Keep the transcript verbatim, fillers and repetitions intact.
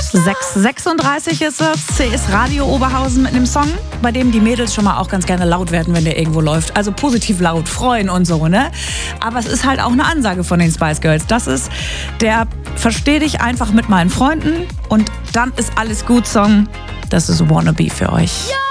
sechs Uhr sechsunddreißig ist es, C ist Radio Oberhausen mit einem Song, bei dem die Mädels schon mal auch ganz gerne laut werden, wenn der irgendwo läuft. Also positiv laut, freuen und so, ne? Aber es ist halt auch eine Ansage von den Spice Girls. Das ist der Versteh dich einfach mit meinen Freunden und dann ist alles gut Song. Das ist Wannabe für euch. Ja!